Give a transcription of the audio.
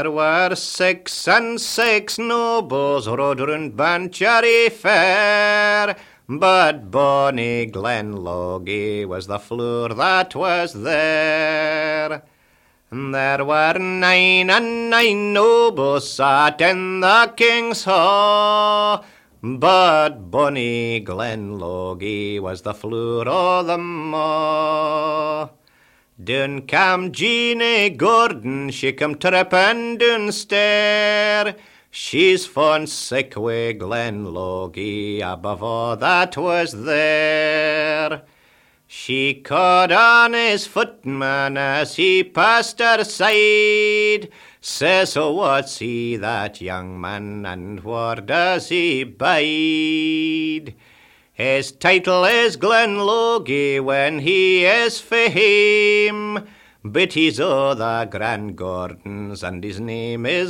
There were 6 nobles rode round Banchory Fair, but bonny Glenloggie was the floor that was there. There were 9 nobles sat in the king's hall, but bonny Glenloggie was the floor o' them all. Down cam Jeanie Gordon, she come trippin' down stair. She's fond sick wi' Glenloggie above all that was there. She caught on his footman as he passed her side. Says, oh, what's he, that young man, and where does he bide? His title is Glenloggie when he is fame, but he's o' the Grand Gordons, and his name is